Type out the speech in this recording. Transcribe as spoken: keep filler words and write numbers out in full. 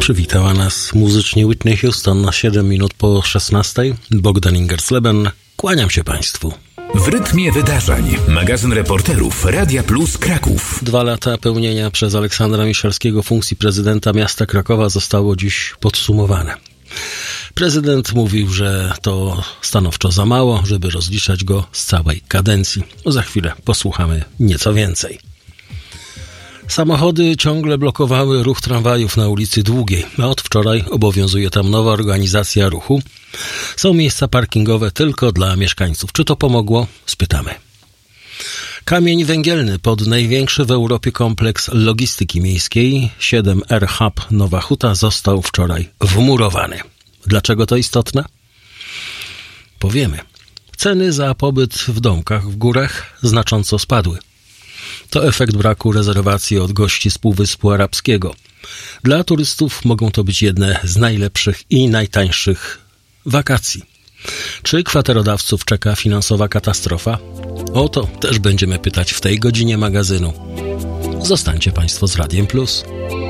Przywitała nas muzycznie Whitney Houston na siedem minut po szesnastej. Bogdan Ingersleben. Kłaniam się Państwu. W rytmie wydarzeń. Magazyn reporterów Radia Plus Kraków. Dwa lata pełnienia przez Aleksandra Miszalskiego funkcji prezydenta miasta Krakowa zostało dziś podsumowane. Prezydent mówił, że to stanowczo za mało, żeby rozliczać go z całej kadencji. Za chwilę posłuchamy nieco więcej. Samochody ciągle blokowały ruch tramwajów na ulicy Długiej, a od wczoraj obowiązuje tam nowa organizacja ruchu. Są miejsca parkingowe tylko dla mieszkańców. Czy to pomogło? Spytamy. Kamień węgielny pod największy w Europie kompleks logistyki miejskiej siedem R Hub Nowa Huta został wczoraj wmurowany. Dlaczego to istotne? Powiemy. Ceny za pobyt w domkach w górach znacząco spadły. To efekt braku rezerwacji od gości z Półwyspu Arabskiego. Dla turystów mogą to być jedne z najlepszych i najtańszych wakacji. Czy kwaterodawców czeka finansowa katastrofa? O to też będziemy pytać w tej godzinie magazynu. Zostańcie Państwo z Radiem Plus.